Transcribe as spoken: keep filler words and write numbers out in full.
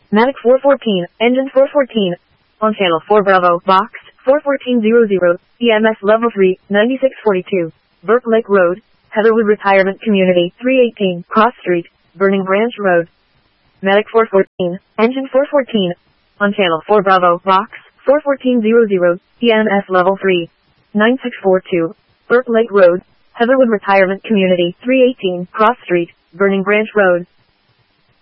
Matic four fourteen, engine four fourteen. On channel four Bravo, box, four fourteen hundred, E M S level three, ninety-six forty-two. Burke Lake Road, Heatherwood Retirement Community, three eighteen, Cross Street, Burning Branch Road. Matic four fourteen, engine four fourteen. On channel four Bravo, box, four fourteen hundred, E M S level three, ninety-six forty-two. Burke Lake Road, Heatherwood Retirement Community, three eighteen, Cross Street, Burning Branch Road.